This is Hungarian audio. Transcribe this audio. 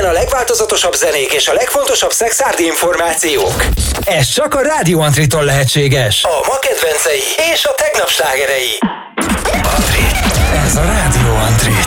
Innen a legváltozatosabb zenék és a legfontosabb szexárdi információk. Ez csak a Rádió Antritól lehetséges. A ma kedvencei és a tegnap slágerei. Antrit. Ez a Rádió Antrit.